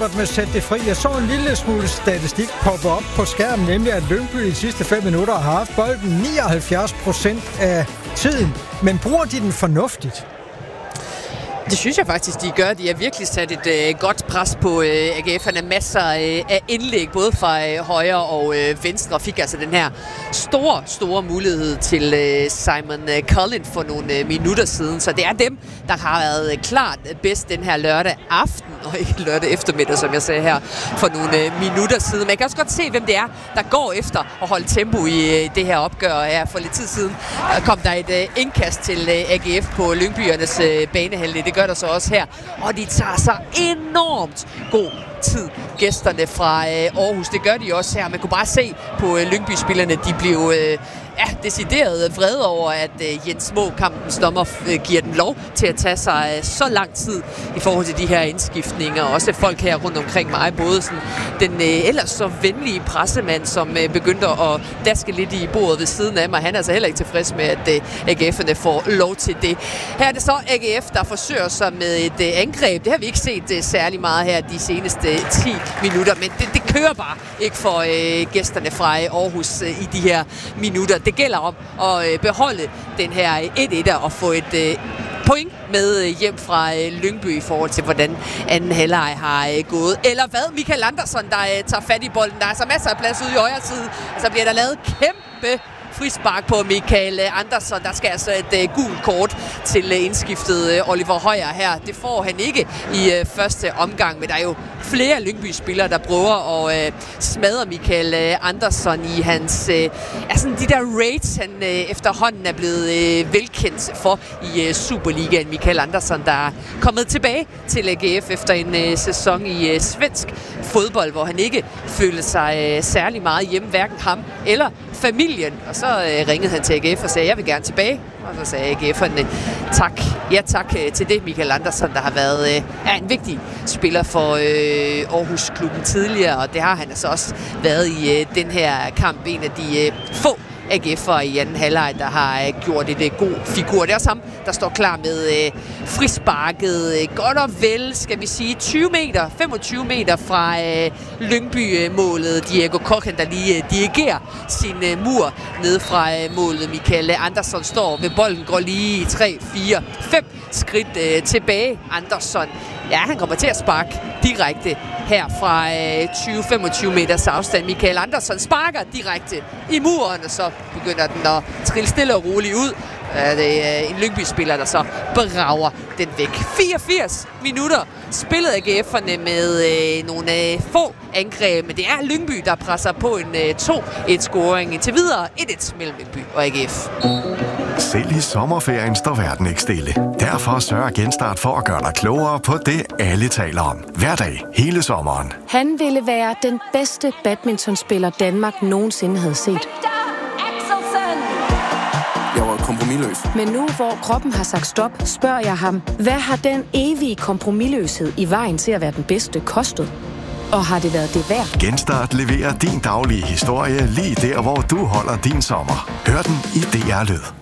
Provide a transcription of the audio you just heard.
Albert, med Sæt det fri. Jeg så en lille smule statistik poppe op på skærmen, nemlig at Lyngby i de sidste 5 minutter har haft bolden 79% af tiden. Men bruger de den fornuftigt? Det synes jeg faktisk, de gør. De har virkelig sat et godt pres på AGF'erne. Masser af indlæg, både fra højre og venstre. Fik altså den her store mulighed til Simon Cullen for nogle minutter siden. Så det er dem, der har været klart bedst den her lørdag aften, og ikke lørdag eftermiddag, som jeg sagde her, for nogle minutter siden. Men jeg kan også godt se, hvem det er, der går efter at holde tempo i det her opgør. Ja, for lidt tid siden kom der et indkast til AGF på Lyngbyernes banehalvdel. Det gør der så også her, og de tager sig enormt god tid, gæsterne fra Aarhus. Det gør de også her. Man kunne bare se på Lyngby-spillerne, de blev decideret vrede over, at Jens Moe, kampens dommer, giver den lov til at tage sig så lang tid i forhold til de her indskiftninger. Også folk her rundt omkring mig, både sådan den ellers så venlige pressemand, som begyndte at daske lidt i bordet ved siden af mig. Han er altså heller ikke tilfreds med, at AGF'erne får lov til det. Her er det så AGF, der forsøger sig med et angreb. Det har vi ikke set særlig meget her de seneste 10 minutter, men det kører bare ikke for gæsterne fra Aarhus i de her minutter. Det gælder om at beholde den her 1-1 og få et point med hjem fra Lyngby i forhold til, hvordan anden halvleg har gået. Eller hvad? Michael Andersson, der tager fat i bolden. Der er så masser af plads ude i højre side. Så bliver der lavet kæmpe frispark på Michael Andersson. Der skal altså et gult kort til indskiftet Oliver Højer her. Det får han ikke i første omgang, men der er jo flere Lyngby-spillere, der prøver at smadre Michael Andersson i hans sådan de der raids, han efterhånden er blevet velkendt for i Superligaen. Michael Andersson, der er kommet tilbage til AGF efter en sæson i svensk fodbold, hvor han ikke følte sig særlig meget hjemme, hverken ham eller familien. Og så ringede han til AGF og sagde, jeg vil gerne tilbage. Og så sagde AGF'erne tak til det. Michael Andersson, der har været en vigtig spiller for Aarhus-klubben tidligere, og det har han altså også været i den her kamp. En af de få AGF'er i anden halvleg, der har gjort et god figur. Det er også ham, der står klar med frisparket. Godt og vel, skal vi sige, 25 meter fra Lyngby-målet. Diego Kochen, der lige dirigerer sin mur ned fra målet. Michael Andersson står ved bolden, går lige 3, 4, 5 skridt tilbage. Andersson, ja, han kommer til at sparke direkte her fra 20-25 meters afstand. Michael Andersson sparker direkte i muren, og så begynder den at trille stille og roligt ud. Det er en Lyngby-spiller, der så brager den væk. 84 minutter spillede AGF'erne med nogle få angreb, men det er Lyngby, der presser på en 2-1-scoring. Indtil videre 1-1 mellem Lyngby og AGF. Selv i sommerferien står verden ikke stille. Derfor sørger Genstart for at gøre dig klogere på det, alle taler om. Hver dag, hele sommeren. Han ville være den bedste badmintonspiller, Danmark nogensinde havde set. Jeg var kompromisløs. Men nu, hvor kroppen har sagt stop, spørger jeg ham, hvad har den evige kompromisløshed i vejen til at være den bedste kostet? Og har det været det værd? Genstart leverer din daglige historie lige der, hvor du holder din sommer. Hør den i DR Lyd.